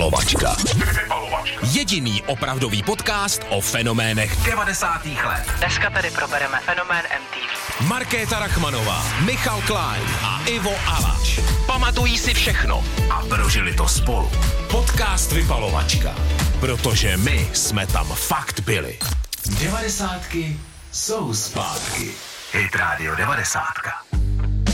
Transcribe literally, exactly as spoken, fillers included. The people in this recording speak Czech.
Vypalovačka. Jediný opravdový podcast o fenoménech devadesátých let. Dneska tady probereme fenomén M T V. Markéta Rachmanová, Michal Klein a Ivo Alač pamatují si všechno a prožili to spolu. Podcast Vypalovačka. Protože my jsme tam fakt byli. Devadesátky jsou zpátky. Hit Radio devadesátka.